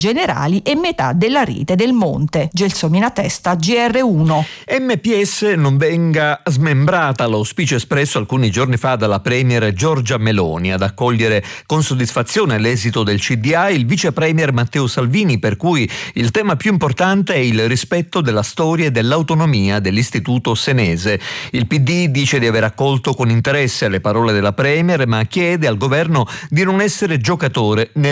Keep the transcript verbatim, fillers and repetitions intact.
generali e metà della rete del Monte. Gelsomina Testa, G R uno. M P S non venga smembrata, l'auspicio espresso alcuni giorni fa dalla premier Giorgia Meloni. Ad accogliere con soddisfazione l'esito del C D A il vice premier Matteo Salvini, per cui il tema più importante è il rispetto della storia e dell'autonomia dell'istituto senese. Il P D dice di aver accolto con interesse le parole della premier, ma chiede al governo di non essere giocatore nel